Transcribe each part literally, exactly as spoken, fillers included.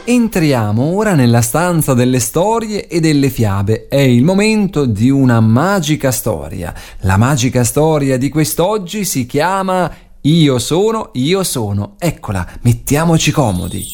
Entriamo ora nella stanza delle storie e delle fiabe. È il momento di una magica storia. La magica storia di quest'oggi si chiama Io sono, io sono. Eccola, mettiamoci comodi.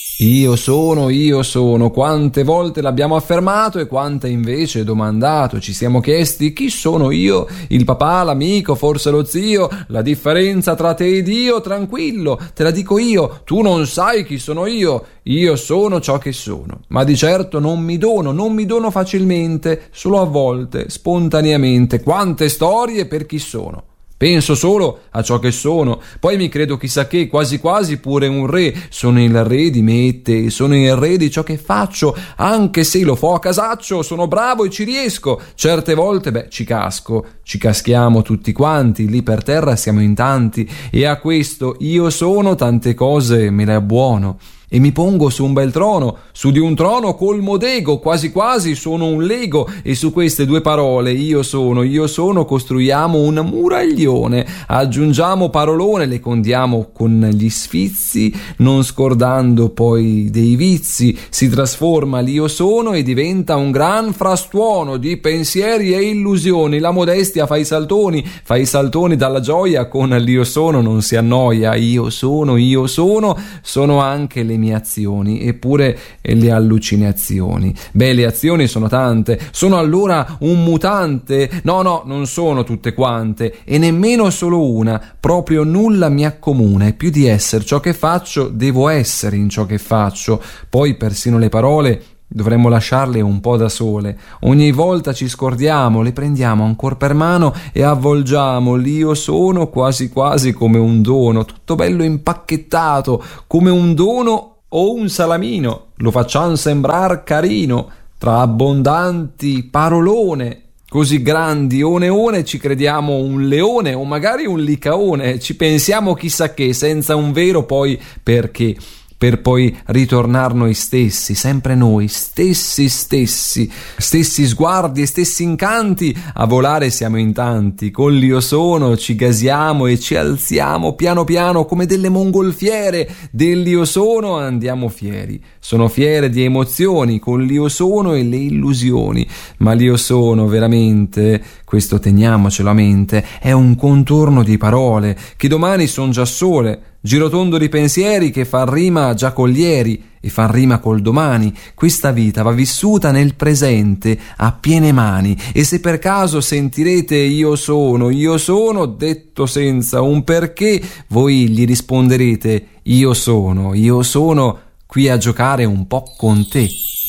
Io sono, io sono, quante volte l'abbiamo affermato e quante invece domandato, ci siamo chiesti chi sono io, il papà, l'amico, forse lo zio, la differenza tra te ed io, tranquillo, te la dico io, tu non sai chi sono io, io sono ciò che sono, ma di certo non mi dono, non mi dono facilmente, solo a volte, spontaneamente, quante storie per chi sono. Penso solo a ciò che sono, poi mi credo chissà che, quasi quasi pure un re. Sono il re di me e te, sono il re di ciò che faccio, anche se lo fo a casaccio, sono bravo e ci riesco. Certe volte, beh, ci casco, ci caschiamo tutti quanti, lì per terra siamo in tanti, e a questo io sono tante cose me le abbuono. E mi pongo su un bel trono, su di un trono colmo d'ego, quasi quasi sono un lego, e su queste due parole, io sono, io sono, costruiamo un muraglione, aggiungiamo parolone, le condiamo con gli sfizi, non scordando poi dei vizi, si trasforma l'io sono e diventa un gran frastuono di pensieri e illusioni, la modestia fa i saltoni, fa i saltoni dalla gioia, con l'io sono non si annoia, io sono, io sono, sono anche le mie azioni, eppure le allucinazioni. Beh, le azioni sono tante, sono allora un mutante? No, no, non sono tutte quante, e nemmeno solo una, proprio nulla mi accomuna, e più di essere ciò che faccio, devo essere in ciò che faccio. Poi persino le parole dovremmo lasciarle un po' da sole, ogni volta ci scordiamo, le prendiamo ancor per mano e avvolgiamo l'io sono quasi quasi come un dono, tutto bello impacchettato, come un dono o un salamino, lo facciamo sembrar carino, tra abbondanti parolone, così grandi one one ci crediamo un leone o magari un licaone, ci pensiamo chissà che, senza un vero poi perché, per poi ritornar noi stessi, sempre noi, stessi stessi, stessi sguardi e stessi incanti, a volare siamo in tanti, con l'io sono ci gasiamo e ci alziamo piano piano come delle mongolfiere, dell'io sono andiamo fieri, sono fiere di emozioni, con l'io sono e le illusioni, ma l'io sono veramente, questo teniamocelo a mente, è un contorno di parole, che domani son già sole, girotondo di pensieri che fan rima già con ieri e fan rima col domani. Questa vita va vissuta nel presente a piene mani, e se per caso sentirete io sono, io sono detto senza un perché, voi gli risponderete io sono, io sono qui a giocare un po' con te.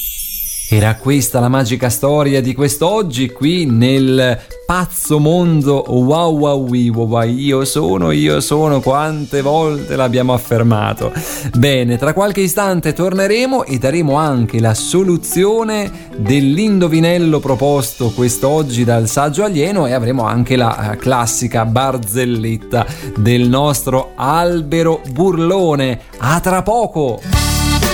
Era questa la magica storia di quest'oggi qui nel pazzo mondo wow wow wow, io sono, io sono, quante volte l'abbiamo affermato. Bene, tra qualche istante torneremo e daremo anche la soluzione dell'indovinello proposto quest'oggi dal saggio alieno, e avremo anche la classica barzelletta del nostro Albero Burlone. A tra poco!